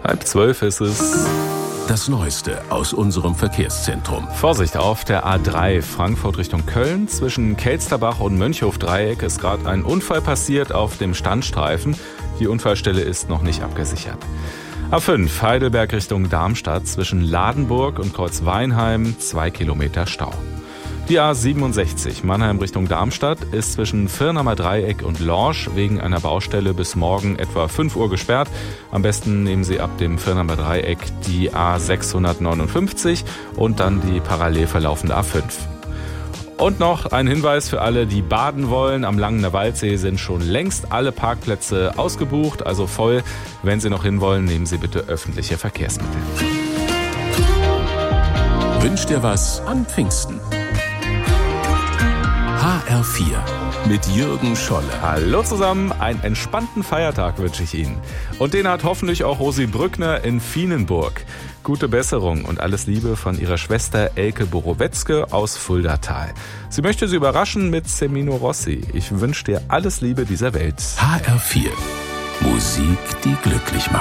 11:30 ist es. Das Neueste aus unserem Verkehrszentrum. Vorsicht auf der A3 Frankfurt Richtung Köln. Zwischen Kelsterbach und Mönchhof-Dreieck ist gerade ein Unfall passiert auf dem Standstreifen. Die Unfallstelle ist noch nicht abgesichert. A5 Heidelberg Richtung Darmstadt. Zwischen Ladenburg und Kreuzweinheim 2 Kilometer Stau. Die A67 Mannheim Richtung Darmstadt ist zwischen Firnheimer Dreieck und Lorsch wegen einer Baustelle bis morgen etwa 5 Uhr gesperrt. Am besten nehmen Sie ab dem Firnheimer Dreieck die A659 und dann die parallel verlaufende A5. Und noch ein Hinweis für alle, die baden wollen. Am Langener Waldsee sind schon längst alle Parkplätze ausgebucht, also voll. Wenn Sie noch hinwollen, nehmen Sie bitte öffentliche Verkehrsmittel. Wünsch dir was an Pfingsten. HR4 mit Jürgen Scholle. Hallo zusammen, einen entspannten Feiertag wünsche ich Ihnen. Und den hat hoffentlich auch Rosi Brückner in Vienenburg. Gute Besserung und alles Liebe von ihrer Schwester Elke Borowetzke aus Fuldatal. Sie möchte Sie überraschen mit Semino Rossi. Ich wünsche dir alles Liebe dieser Welt. HR4 Musik, die glücklich macht.